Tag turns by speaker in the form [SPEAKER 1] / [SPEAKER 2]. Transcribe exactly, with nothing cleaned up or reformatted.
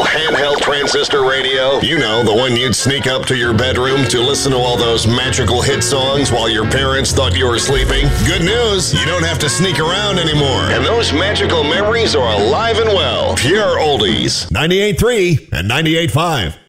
[SPEAKER 1] handheld transistor radio. You know, the one you'd sneak up to your bedroom to listen to all those magical hit songs while your parents thought you were sleeping. Good news, you don't have to sneak around anymore. And those magical memories are alive and well. Pure oldies.
[SPEAKER 2] ninety-eight point three and ninety-eight point five.